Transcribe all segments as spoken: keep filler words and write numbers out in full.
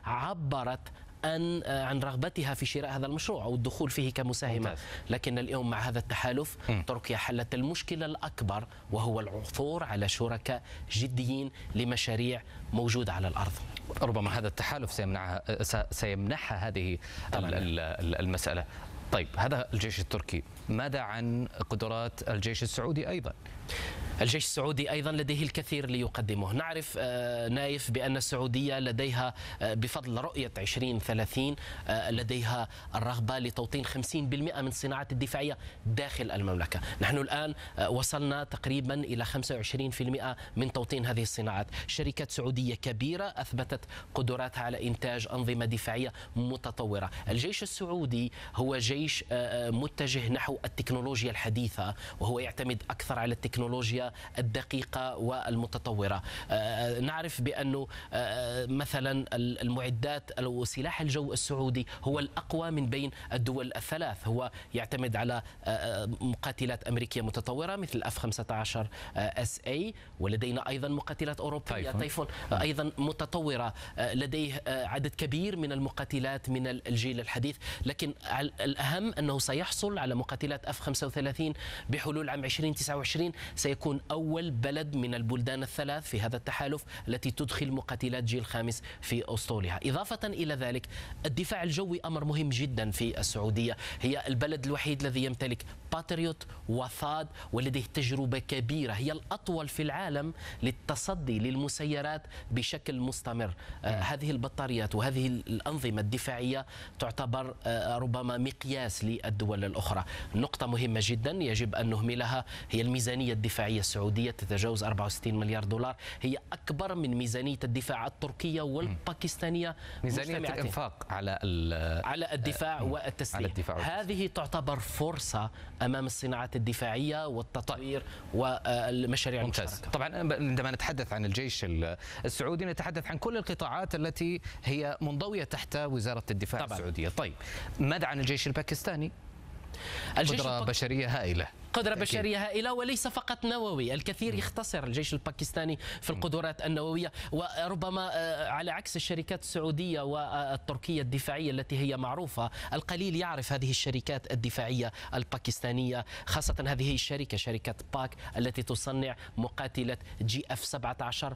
عبرت عن عن رغبتها في شراء هذا المشروع أو الدخول فيه كمساهمة. ممتاز. لكن اليوم مع هذا التحالف م. تركيا حلت المشكلة الأكبر، وهو العثور على شركاء جديين لمشاريع موجودة على الأرض. ربما هذا التحالف سيمنعها سيمنحها هذه المسألة. طيب، هذا الجيش التركي، ماذا عن قدرات الجيش السعودي أيضا؟ الجيش السعودي أيضا لديه الكثير ليقدمه. نعرف نايف بأن السعودية لديها بفضل رؤية عشرين ثلاثين لديها الرغبة لتوطين خمسين بالمئة من الصناعات الدفاعية داخل المملكة. نحن الآن وصلنا تقريبا إلى خمسة وعشرين بالمئة من توطين هذه الصناعات. شركات سعودية كبيرة أثبتت قدراتها على إنتاج أنظمة دفاعية متطورة. الجيش السعودي هو جيش متجه نحو التكنولوجيا الحديثة، وهو يعتمد أكثر على التكنولوجيا الدقيقة والمتطورة. نعرف بأنه مثلا المعدات أو سلاح الجو السعودي هو الأقوى من بين الدول الثلاث. هو يعتمد على مقاتلات أمريكية متطورة مثل اف خمسة عشر اس اي، ولدينا أيضا مقاتلات أوروبية تايفون أيضا متطورة. لديه عدد كبير من المقاتلات من الجيل الحديث، لكن الأهم أنه سيحصل على مقاتلات اف خمسة وثلاثين بحلول عام ألفين وتسعة وعشرين. سيكون أول بلد من البلدان الثلاث في هذا التحالف التي تدخل مقاتلات جيل خامس في أسطولها. إضافة إلى ذلك، الدفاع الجوي أمر مهم جدا في السعودية. هي البلد الوحيد الذي يمتلك باتريوت وثاد، ولديه تجربة كبيرة. هي الأطول في العالم للتصدي للمسيرات بشكل مستمر. آه هذه البطاريات وهذه الأنظمة الدفاعية تعتبر آه ربما مقياس للدول الأخرى. نقطة مهمة جدا يجب أن نهملها هي الميزانية الدفاعية السعودية، تتجاوز أربعة وستين مليار دولار. هي أكبر من ميزانية الدفاع التركية والباكستانية. ميزانية الإنفاق على على الدفاع والتسليح. هذه تعتبر فرصة أمام الصناعات الدفاعية والتطوير والمشاريع المشتركة. طبعا عندما نتحدث عن الجيش السعودي نتحدث عن كل القطاعات التي هي منضوية تحت وزارة الدفاع طبعا. السعودية. طيب، ماذا عن الجيش الباكستاني؟ قدرة البك... بشرية هائلة. قدرة بشرية هائلة، وليس فقط نووي. الكثير يختصر الجيش الباكستاني في القدرات النووية، وربما على عكس الشركات السعودية والتركية الدفاعية التي هي معروفة، القليل يعرف هذه الشركات الدفاعية الباكستانية، خاصة هذه الشركة شركة باك التي تصنع مقاتلة جي اف سبعة عشر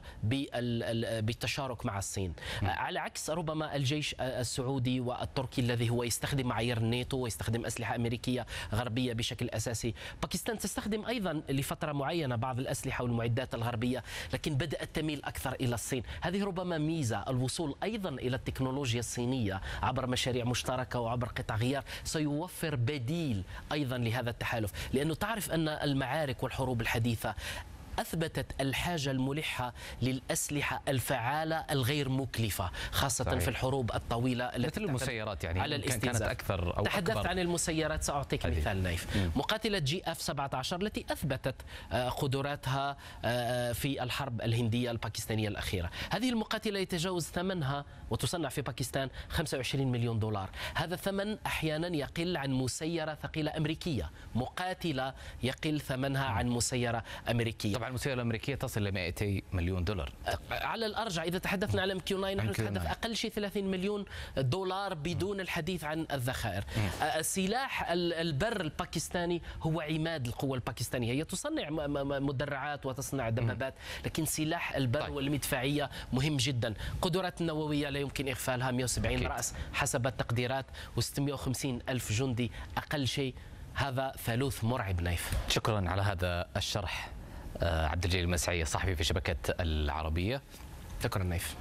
بالتشارك مع الصين. على عكس ربما الجيش السعودي والتركي الذي هو يستخدم معايير الناتو ويستخدم أسلحة أمريكية غربية بشكل أساسي. باكستان تستخدم أيضا لفترة معينة بعض الأسلحة والمعدات الغربية، لكن بدأت تميل أكثر إلى الصين. هذه ربما ميزة. الوصول أيضا إلى التكنولوجيا الصينية عبر مشاريع مشتركة وعبر قطع غيار سيوفر بديل أيضا لهذا التحالف، لأنه تعرف أن المعارك والحروب الحديثة أثبتت الحاجة الملحة للأسلحة الفعالة الغير مكلفة، خاصة صحيح. في الحروب الطويلة مثل المسيرات يعني على كانت أكثر أو تحدثت أكبر. عن المسيرات، سأعطيك هذه. مثال نايف. م. مقاتلة جي اف سبعة عشر التي أثبتت قدراتها في الحرب الهندية الباكستانية الأخيرة. هذه المقاتلة يتجاوز ثمنها وتصنع في باكستان خمسة وعشرين مليون دولار. هذا الثمن أحيانا يقل عن مسيرة ثقيلة أمريكية. مقاتلة يقل ثمنها عن مسيرة أمريكية. طبعا المسيرة الأمريكية تصل ل مئتي مليون دولار على الأرجح. إذا تحدثنا على ام كيو تسعة نحن نتحدث أقل شيء ثلاثين مليون دولار بدون الحديث عن الذخائر. سلاح البر الباكستاني هو عماد القوة الباكستانية. هي تصنع مدرعات وتصنع دبابات، لكن سلاح البر طيب. والمدفعية مهم جدا. قدرات النووية لا يمكن إغفالها، مئة وسبعين أكيد. رأس حسب التقديرات، وستمئة وخمسين ألف جندي أقل شيء. هذا ثالوث مرعب نايف. شكرا على هذا الشرح عبد الجليل المسعي، صحفي في شبكة العربية. شكرا نايف.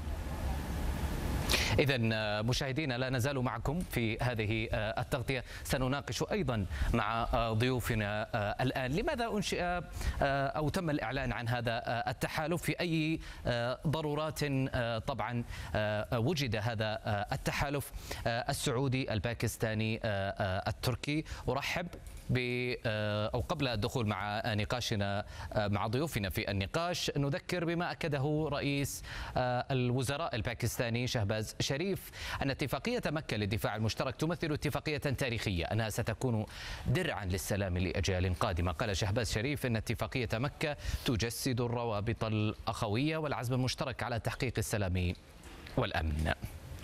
إذا مشاهدينا، لا نزال معكم في هذه التغطية. سنناقش أيضا مع ضيوفنا الآن لماذا أنشئ أو تم الإعلان عن هذا التحالف، في أي ضرورات طبعا وجد هذا التحالف السعودي الباكستاني التركي. أرحب ب أو قبل الدخول مع نقاشنا مع ضيوفنا في النقاش نذكر بما أكده رئيس الوزراء الباكستاني شهباز شريف أن اتفاقية مكة للدفاع المشترك تمثل اتفاقية تاريخية أنها ستكون درعا للسلام لأجيال قادمة. قال شهباز شريف أن اتفاقية مكة تجسد الروابط الأخوية والعزم المشترك على تحقيق السلام والأمن.